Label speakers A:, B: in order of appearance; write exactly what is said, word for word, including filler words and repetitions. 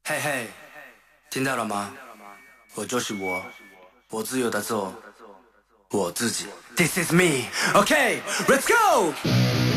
A: 嘿嘿，听到了吗？我就是我，我自由的做我自己。This is me. Okay, let's go.